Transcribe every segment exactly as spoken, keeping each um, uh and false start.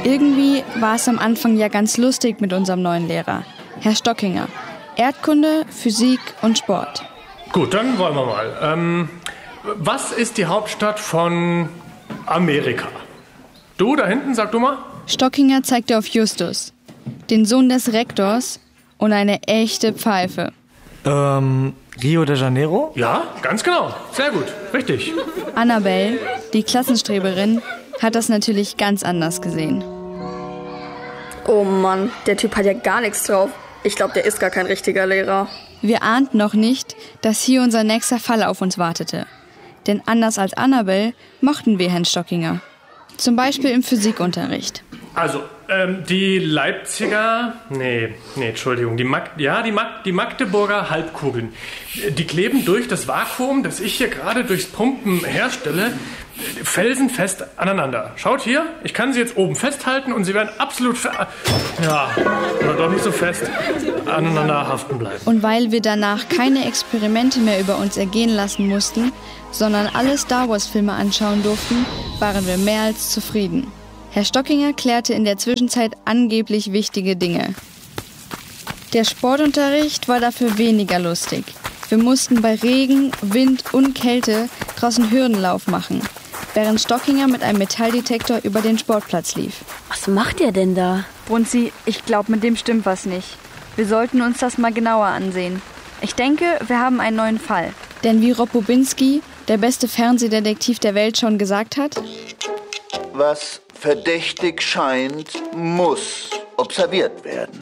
Irgendwie war es am Anfang ja ganz lustig mit unserem neuen Lehrer, Herr Stockinger. Erdkunde, Physik und Sport. Gut, dann wollen wir mal. Ähm, was ist die Hauptstadt von Amerika? Du, da hinten, sag du mal. Stockinger zeigte auf Justus, den Sohn des Rektors und eine echte Pfeife. Ähm, Rio de Janeiro? Ja, ganz genau. Sehr gut, richtig. Annabelle, die Klassenstreberin, hat das natürlich ganz anders gesehen. Oh Mann, der Typ hat ja gar nichts drauf. Ich glaube, der ist gar kein richtiger Lehrer. Wir ahnten noch nicht, dass hier unser nächster Fall auf uns wartete. Denn anders als Annabelle mochten wir Herrn Stockinger. Zum Beispiel im Physikunterricht. Also, ähm, die Leipziger, nee, nee, Entschuldigung, die, Mag, ja, die, Mag, die Magdeburger Halbkugeln, die kleben durch das Vakuum, das ich hier gerade durchs Pumpen herstelle, felsenfest aneinander. Schaut hier, ich kann sie jetzt oben festhalten und sie werden absolut, fe- ja, oder doch nicht so fest aneinander haften bleiben. Und weil wir danach keine Experimente mehr über uns ergehen lassen mussten, sondern alle Star-Wars-Filme anschauen durften, waren wir mehr als zufrieden. Herr Stockinger klärte in der Zwischenzeit angeblich wichtige Dinge. Der Sportunterricht war dafür weniger lustig. Wir mussten bei Regen, Wind und Kälte draußen Hürdenlauf machen, während Stockinger mit einem Metalldetektor über den Sportplatz lief. Was macht ihr denn da? Brunzi, ich glaube, mit dem stimmt was nicht. Wir sollten uns das mal genauer ansehen. Ich denke, wir haben einen neuen Fall. Denn wie Rob Bobinski, der beste Fernsehdetektiv der Welt, schon gesagt hat: Was verdächtig scheint, muss observiert werden.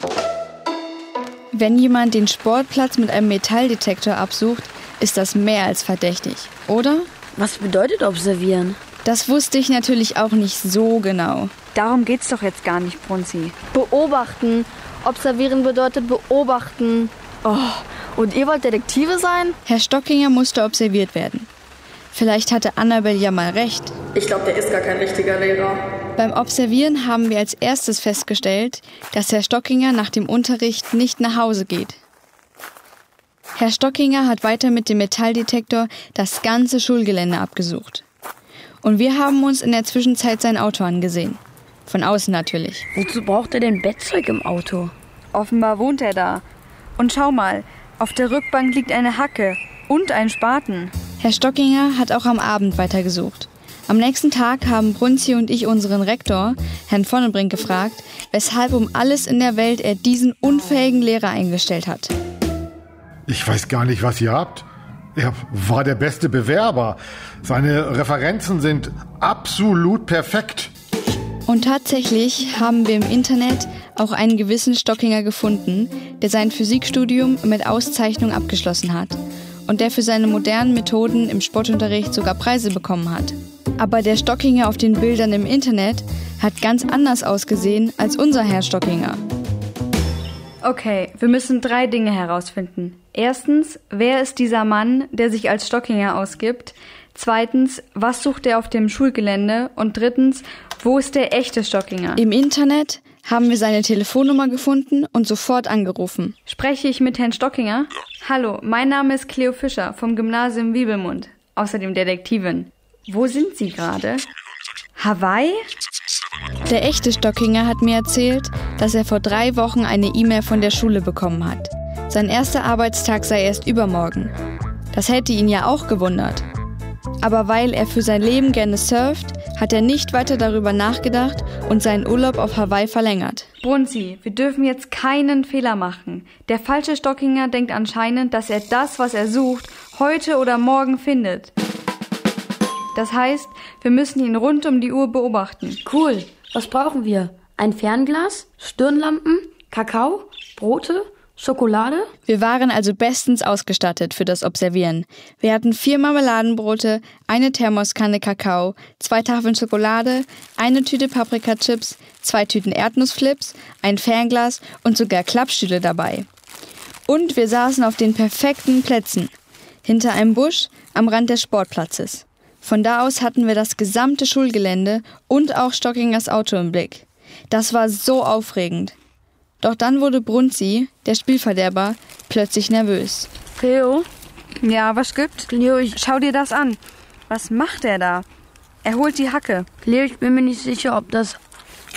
Wenn jemand den Sportplatz mit einem Metalldetektor absucht, ist das mehr als verdächtig, oder? Was bedeutet observieren? Das wusste ich natürlich auch nicht so genau. Darum geht's doch jetzt gar nicht, Brunzi. Beobachten. Observieren bedeutet beobachten. Oh, und ihr wollt Detektive sein? Herr Stockinger musste observiert werden. Vielleicht hatte Annabelle ja mal recht. Ich glaube, der ist gar kein richtiger Lehrer. Beim Observieren haben wir als erstes festgestellt, dass Herr Stockinger nach dem Unterricht nicht nach Hause geht. Herr Stockinger hat weiter mit dem Metalldetektor das ganze Schulgelände abgesucht. Und wir haben uns in der Zwischenzeit sein Auto angesehen. Von außen natürlich. Wozu braucht er denn Bettzeug im Auto? Offenbar wohnt er da. Und schau mal, auf der Rückbank liegt eine Hacke und ein Spaten. Herr Stockinger hat auch am Abend weitergesucht. Am nächsten Tag haben Brunzi und ich unseren Rektor, Herrn Vonnebrink, gefragt, weshalb um alles in der Welt er diesen unfähigen Lehrer eingestellt hat. Ich weiß gar nicht, was ihr habt. Er war der beste Bewerber. Seine Referenzen sind absolut perfekt. Und tatsächlich haben wir im Internet auch einen gewissen Stockinger gefunden, der sein Physikstudium mit Auszeichnung abgeschlossen hat und der für seine modernen Methoden im Sportunterricht sogar Preise bekommen hat. Aber der Stockinger auf den Bildern im Internet hat ganz anders ausgesehen als unser Herr Stockinger. Okay, wir müssen drei Dinge herausfinden. Erstens, wer ist dieser Mann, der sich als Stockinger ausgibt? Zweitens, was sucht er auf dem Schulgelände? Und drittens, wo ist der echte Stockinger? Im Internet haben wir seine Telefonnummer gefunden und sofort angerufen. Spreche ich mit Herrn Stockinger? Hallo, mein Name ist Cleo Fischer vom Gymnasium Wiebelmund, außerdem Detektivin. Wo sind Sie gerade? Hawaii? Der echte Stockinger hat mir erzählt, dass er vor drei Wochen eine E-Mail von der Schule bekommen hat. Sein erster Arbeitstag sei erst übermorgen. Das hätte ihn ja auch gewundert. Aber weil er für sein Leben gerne surft, hat er nicht weiter darüber nachgedacht und seinen Urlaub auf Hawaii verlängert. Brunzi, wir dürfen jetzt keinen Fehler machen. Der falsche Stockinger denkt anscheinend, dass er das, was er sucht, heute oder morgen findet. Das heißt, wir müssen ihn rund um die Uhr beobachten. Cool. Was brauchen wir? Ein Fernglas? Stirnlampen? Kakao? Brote? Schokolade? Wir waren also bestens ausgestattet für das Observieren. Wir hatten vier Marmeladenbrote, eine Thermoskanne Kakao, zwei Tafeln Schokolade, eine Tüte Paprikachips, zwei Tüten Erdnussflips, ein Fernglas und sogar Klappstühle dabei. Und wir saßen auf den perfekten Plätzen. Hinter einem Busch am Rand des Sportplatzes. Von da aus hatten wir das gesamte Schulgelände und auch Stockingers Auto im Blick. Das war so aufregend. Doch dann wurde Brunzi, der Spielverderber, plötzlich nervös. Cleo? Ja, was gibt's? Cleo, ich... Schau dir das an. Was macht er da? Er holt die Hacke. Cleo, ich bin mir nicht sicher, ob das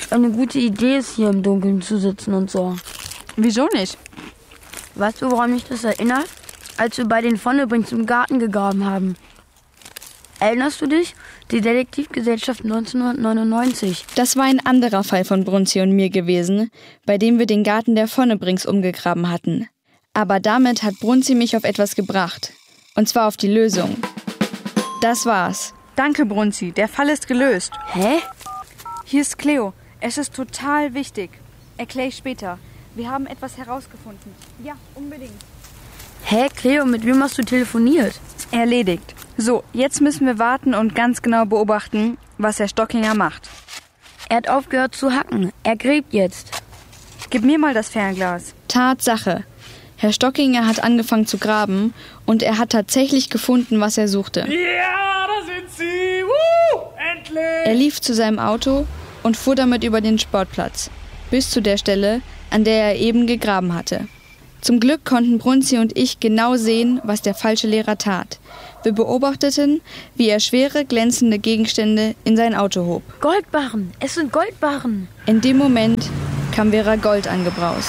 eine gute Idee ist, hier im Dunkeln zu sitzen und so. Wieso nicht? Weißt du, woran mich das erinnert? Als wir bei den Vonnebrings im Garten gegraben haben. Erinnerst du dich? Die Detektivgesellschaft neunzehnhundertneunundneunzig. Das war ein anderer Fall von Brunzi und mir gewesen, bei dem wir den Garten der Vonnebrings umgegraben hatten. Aber damit hat Brunzi mich auf etwas gebracht. Und zwar auf die Lösung. Das war's. Danke, Brunzi. Der Fall ist gelöst. Hä? Hier ist Cleo. Es ist total wichtig. Erkläre ich später. Wir haben etwas herausgefunden. Ja, unbedingt. Hä, Cleo, mit wem hast du telefoniert? Erledigt. So, jetzt müssen wir warten und ganz genau beobachten, was Herr Stockinger macht. Er hat aufgehört zu hacken. Er gräbt jetzt. Gib mir mal das Fernglas. Tatsache. Herr Stockinger hat angefangen zu graben und er hat tatsächlich gefunden, was er suchte. Ja, da sind sie. Woo, endlich. Er lief zu seinem Auto und fuhr damit über den Sportplatz, bis zu der Stelle, an der er eben gegraben hatte. Zum Glück konnten Brunzi und ich genau sehen, was der falsche Lehrer tat. Wir beobachteten, wie er schwere, glänzende Gegenstände in sein Auto hob. Goldbarren! Es sind Goldbarren! In dem Moment kam Vera Gold angebraust.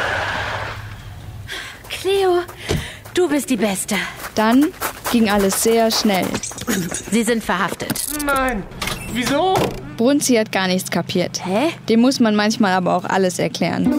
Cleo, du bist die Beste. Dann ging alles sehr schnell. Sie sind verhaftet. Nein, wieso? Brunzi hat gar nichts kapiert. Hä? Dem muss man manchmal aber auch alles erklären.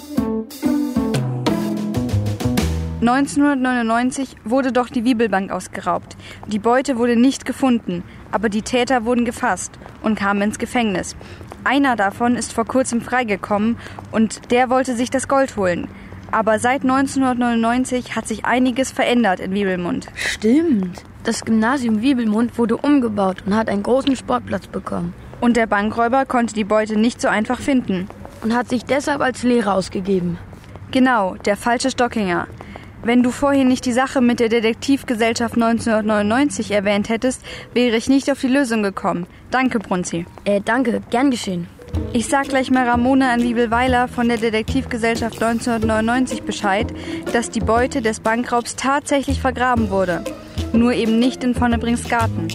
neunzehnhundertneunundneunzig wurde doch die Wiebelbank ausgeraubt. Die Beute wurde nicht gefunden, aber die Täter wurden gefasst und kamen ins Gefängnis. Einer davon ist vor kurzem freigekommen und der wollte sich das Gold holen. Aber seit neunzehnhundertneunundneunzig hat sich einiges verändert in Wiebelmund. Stimmt. Das Gymnasium Wiebelmund wurde umgebaut und hat einen großen Sportplatz bekommen. Und der Bankräuber konnte die Beute nicht so einfach finden. Und hat sich deshalb als Lehrer ausgegeben. Genau, der falsche Stockinger. Wenn du vorhin nicht die Sache mit der Detektivgesellschaft neunzehnhundertneunundneunzig erwähnt hättest, wäre ich nicht auf die Lösung gekommen. Danke, Brunzi. Äh, danke. Gern geschehen. Ich sag gleich mal Ramona an Wiebelweiler von der Detektivgesellschaft neunzehnhundertneunundneunzig Bescheid, dass die Beute des Bankraubs tatsächlich vergraben wurde. Nur eben nicht in Vonnebrings Garten.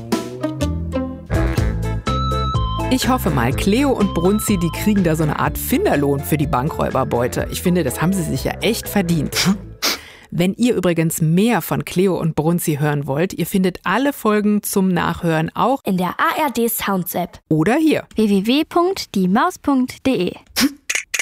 Ich hoffe mal, Cleo und Brunzi, die kriegen da so eine Art Finderlohn für die Bankräuberbeute. Ich finde, das haben sie sich ja echt verdient. Wenn ihr übrigens mehr von Cleo und Brunzi hören wollt, ihr findet alle Folgen zum Nachhören auch in der A R D Sounds App oder hier w w w punkt die maus punkt d e.